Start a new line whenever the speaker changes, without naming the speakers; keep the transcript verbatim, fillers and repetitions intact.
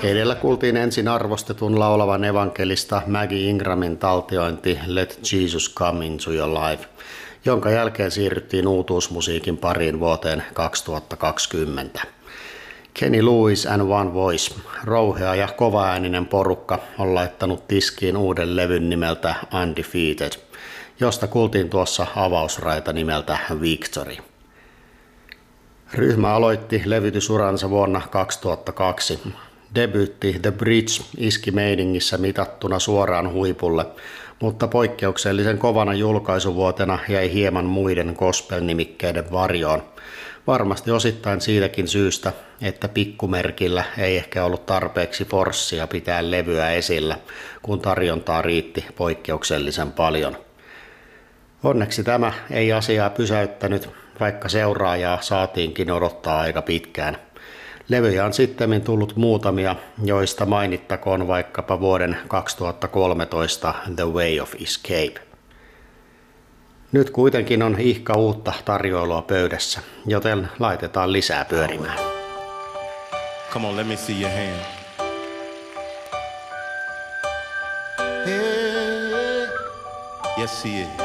Edellä kuultiin ensin arvostetun laulavan evankelista Maggie Ingramin taltiointi Let Jesus Come Into Your Life, jonka jälkeen siirryttiin uutuusmusiikin pariin vuoteen kaksituhattakaksikymmentä. Kenny Lewis and One Voice, rouhea ja kovaääninen porukka, on laittanut tiskiin uuden levyn nimeltä Undefeated, josta kuultiin tuossa avausraita nimeltä Victory. Ryhmä aloitti levytysuransa vuonna kaksituhattakaksi. Debyytti The Bridge iski meiningissä mitattuna suoraan huipulle, mutta poikkeuksellisen kovana julkaisuvuotena jäi hieman muiden gospel-nimikkeiden varjoon. Varmasti osittain siitäkin syystä, että pikkumerkillä ei ehkä ollut tarpeeksi forssia pitää levyä esillä, kun tarjontaa riitti poikkeuksellisen paljon. Onneksi tämä ei asiaa pysäyttänyt, vaikka seuraajaa saatiinkin odottaa aika pitkään. Levyjä on sittemmin tullut muutamia, joista mainittakoon vaikkapa vuoden kaksituhattakolmetoista The Way of Escape. Nyt kuitenkin on ihka uutta tarjoilua pöydässä, joten laitetaan lisää pyörimään.
Come on, let me see your hand. Hey, yes, see it.